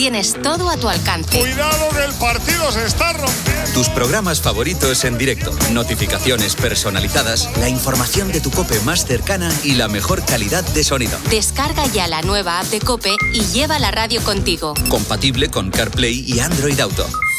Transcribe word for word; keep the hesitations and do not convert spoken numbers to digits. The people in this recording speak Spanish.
tienes todo a tu alcance. Cuidado que el partido se está rompiendo. Tus programas favoritos en directo, notificaciones personalizadas, la información de tu COPE más cercana y la mejor calidad de sonido. Descarga ya la nueva app de COPE y lleva la radio contigo. Compatible con CarPlay y Android Auto.